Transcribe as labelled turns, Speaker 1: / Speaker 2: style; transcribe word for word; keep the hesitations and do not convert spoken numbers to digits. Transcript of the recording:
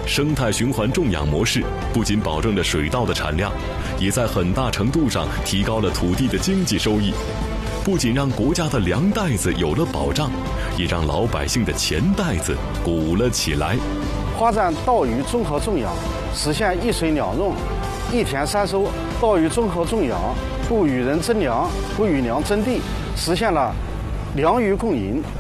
Speaker 1: 生态循环种养模式不仅保证了水稻的产量，也在很大程度上提高了土地的经济收益。不仅让国家的粮袋子有了保障，也让老百姓的钱袋子鼓了起来。
Speaker 2: 发展稻鱼综合种养，实现一水两用、一田三收。稻鱼综合种养，不与人争粮，不与粮争地，实现了粮鱼共赢、